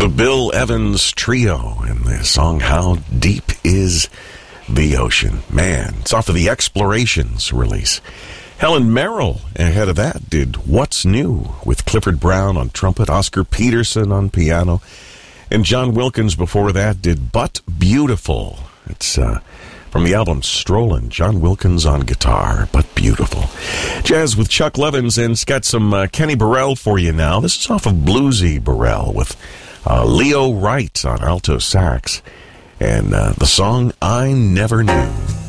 The Bill Evans Trio and the song How Deep Is the Ocean. Man, it's off of the Explorations release. Helen Merrill, ahead of that, did What's New with Clifford Brown on trumpet, Oscar Peterson on piano, and John Wilkins before that did But Beautiful. It's from the album Strollin', John Wilkins on guitar, But Beautiful. Jazz with Chuck Levins, and it's got some Kenny Burrell for you now. This is off of Bluesy Burrell with Leo Wright on alto sax, and the song I Never Knew.